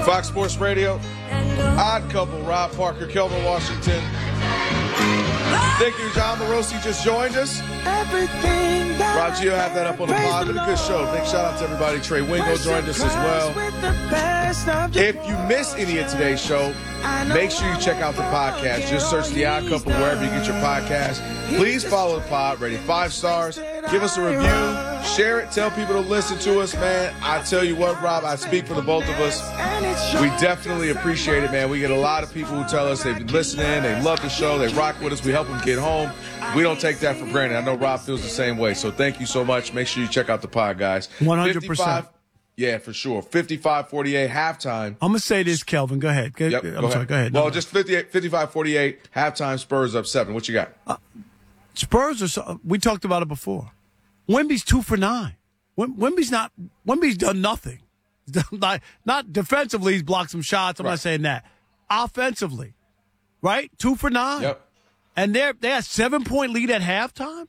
Fox Sports Radio, Odd Couple, Rob Parker, Kelvin Washington. Thank you, John Morosi just joined us. Rob Gio have that up on the pod. Been a good show. Big shout out to everybody. Trey Wingo joined us as well. If you miss any of today's show, make sure you check out the podcast. Just search The Odd Couple wherever you get your podcast. Please follow the pod. Rating 5 stars. Give us a review. Share it. Tell people to listen to us, man. I tell you what, Rob, I speak for the both of us. We definitely appreciate it, man. We get a lot of people who tell us they've been listening. They love the show. They rock with us. We help them get home. We don't take that for granted. I know Rob feels the same way. So thank you so much. Make sure you check out the pod, guys. 100%. Yeah, for sure. 55-48 halftime. I'm going to say this, Kelvin. Go ahead. Yep, Go ahead. Well, just 55-48 halftime. Spurs up 7. What you got? Spurs we talked about it before. Wemby's 2 for 9. Wemby's done nothing. Not defensively, he's blocked some shots. I'm not saying that. Offensively, right? 2 for 9. Yep. And they had 7-point lead at halftime.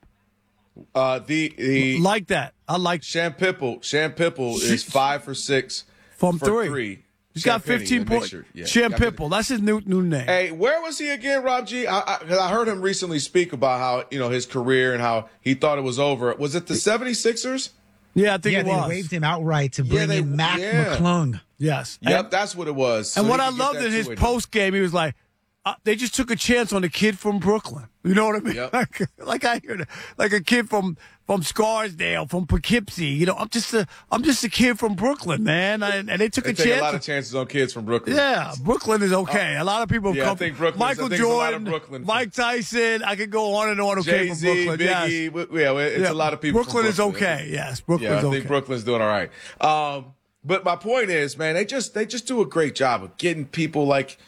Like that. I like Sham Pipple is 5 for 6 from 3. He's got 15 points. Sure. Yeah, Sham Pipple, that's his new name. Hey, where was he again, Rob G? I heard him recently speak about how, his career and how he thought it was over. Was it the 76ers? Yeah, I think it was. Yeah, they waived him outright to bring in Mac McClung. Yes. Yep, that's what it was. And what I loved in his post game, he was like, they just took a chance on a kid from Brooklyn. You know what I mean? Yep. Like I hear that. Like a kid from Scarsdale, from Poughkeepsie. I'm just a kid from Brooklyn, man. And they took a chance. Take a lot of chances on kids from Brooklyn. Yeah, Brooklyn is okay. A lot of people come. I think Brooklyn. Michael Jordan, Mike Tyson. I could go on and on. Okay, from Brooklyn. Biggie, yes. It's a lot of people. Brooklyn is okay. Yes, Brooklyn's okay. I think Brooklyn's doing all right. But my point is, man, they just do a great job of getting people like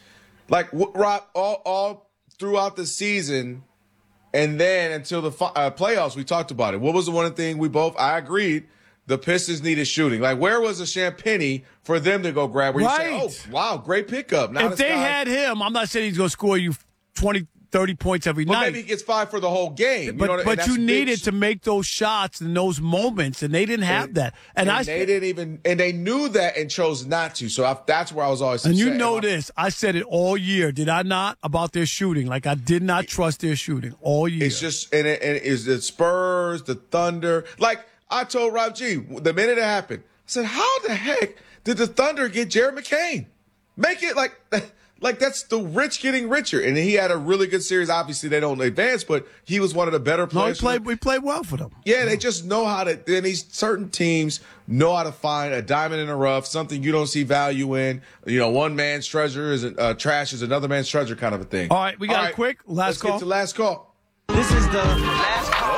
Rob all throughout the season, and then until the playoffs, we talked about it. What was the one thing I agreed, the Pistons needed shooting. Like, where was the Champagnie for them to go grab? Where you say, oh, wow, great pickup. If they had him, I'm not saying he's going to score you 20, 30 points every night. Maybe he gets 5 for the whole game. But you needed to make those shots in those moments, and they didn't have that. And they knew that and chose not to. So that's where I was always. And this, I said it all year, did I not, about their shooting? Like, I did not trust their shooting all year. It's just and it's the Spurs, the Thunder. Like I told Rob G, the minute it happened, I said, how the heck did the Thunder get Jared McCain? Make it like that's the rich getting richer. And he had a really good series. Obviously, they don't advance, but he was one of the better players. We played well for them. Yeah, they just know how to. And these certain teams know how to find a diamond in the rough, something you don't see value in. One man's treasure is trash is another man's treasure kind of a thing. All right, we got a quick last call. Let's get to last call. This is the last call.